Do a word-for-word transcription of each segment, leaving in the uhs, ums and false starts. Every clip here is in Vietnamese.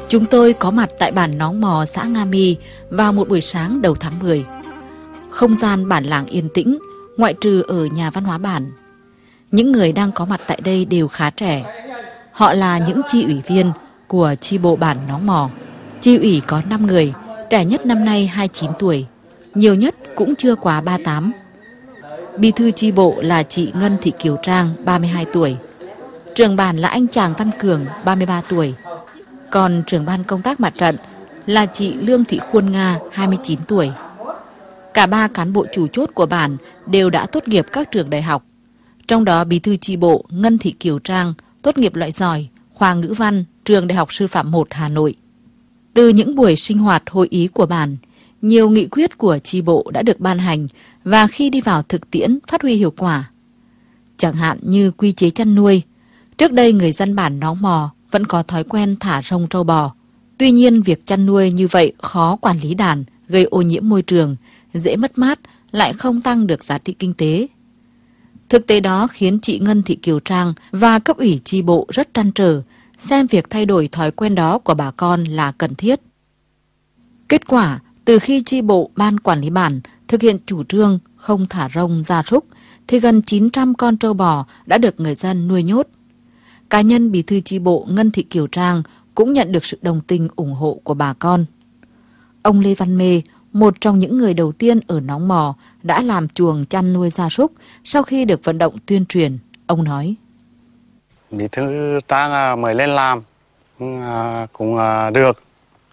Chúng tôi có mặt tại bản Nóng Mò, xã Nga Mi vào một buổi sáng đầu tháng mười. Không gian bản làng yên tĩnh, ngoại trừ ở nhà văn hóa bản. Những người đang có mặt tại đây đều khá trẻ. Họ là những chi ủy viên của chi bộ bản Nóng Mò. Chi ủy có năm người, trẻ nhất năm nay hai mươi chín tuổi, nhiều nhất cũng chưa quá ba mươi tám. Bí thư chi bộ là chị Ngân Thị Kiều Trang, ba mươi hai tuổi. Trưởng bản là anh Tràng Văn Cường, ba mươi ba tuổi. Còn trưởng ban công tác mặt trận là chị Lương Thị Khuôn Nga, hai mươi chín tuổi. Cả ba cán bộ chủ chốt của bản đều đã tốt nghiệp các trường đại học. Trong đó bí thư chi bộ Ngân Thị Kiều Trang tốt nghiệp loại giỏi, khoa ngữ văn, trường Đại học Sư phạm một Hà Nội. Từ những buổi sinh hoạt hội ý của bản, nhiều nghị quyết của chi bộ đã được ban hành và khi đi vào thực tiễn phát huy hiệu quả. Chẳng hạn như quy chế chăn nuôi. Trước đây người dân bản Nóng Mò vẫn có thói quen thả rông trâu bò. Tuy nhiên việc chăn nuôi như vậy khó quản lý đàn, gây ô nhiễm môi trường, dễ mất mát, lại không tăng được giá trị kinh tế. Thực tế đó khiến chị Ngân Thị Kiều Trang và cấp ủy chi bộ rất trăn trở, xem việc thay đổi thói quen đó của bà con là cần thiết. Kết quả, từ khi chi bộ ban quản lý bản thực hiện chủ trương không thả rông gia súc, thì gần chín trăm con trâu bò đã được người dân nuôi nhốt. Cá nhân bí thư chi bộ Ngân Thị Kiều Trang cũng nhận được sự đồng tình ủng hộ của bà con. Ông Lê Văn Mê, một trong những người đầu tiên ở Nóng Mò, đã làm chuồng chăn nuôi gia súc sau khi được vận động tuyên truyền. Ông nói: Bí thư Trang mời lên làm cũng được,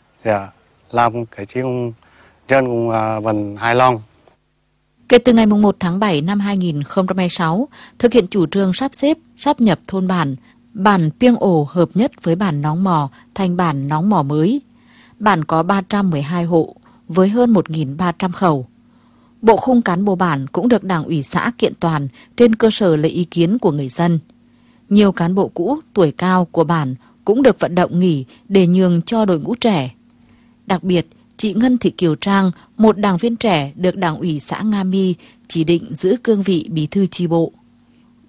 làm cái chi cũng dân cũng vẫn hài lòng. Kể từ ngày mùng một tháng bảy năm hai nghìn không trăm hai mươi sáu, thực hiện chủ trương sắp xếp, sáp nhập thôn bản, bản Piêng Ổ hợp nhất với bản Nóng Mò thành bản Nóng Mò mới. Bản có ba trăm mười hai hộ với hơn một nghìn ba trăm khẩu. Bộ khung cán bộ bản cũng được Đảng ủy xã kiện toàn trên cơ sở lấy ý kiến của người dân. Nhiều cán bộ cũ, tuổi cao của bản cũng được vận động nghỉ để nhường cho đội ngũ trẻ. Đặc biệt, chị Ngân Thị Kiều Trang, một đảng viên trẻ được Đảng ủy xã Nga Mi chỉ định giữ cương vị bí thư chi bộ.